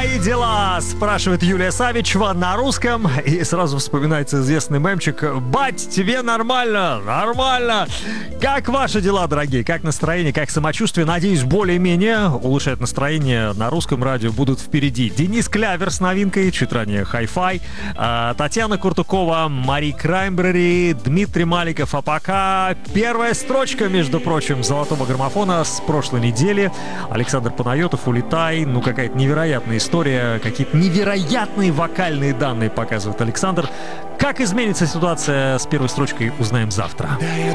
мои дела?» спрашивает Юлия Савичева на русском. И сразу вспоминается известный мемчик: «Бать, тебе нормально? Нормально!» Как ваши дела, дорогие? Как настроение, как самочувствие? Надеюсь, более-менее улучшать настроение на русском радио будут впереди. Денис Клявер с новинкой, чуть ранее Hi-Fi, Татьяна Куртукова, Мари Краймбрери, Дмитрий Маликов. А пока первая строчка, между прочим, золотого граммофона с прошлой недели. Александр Панайотов, «Улетай». Ну, какая-то невероятная история, какие-то невероятные вокальные данные показывает Александр. Как изменится ситуация с первой строчкой, узнаем завтра. Да, я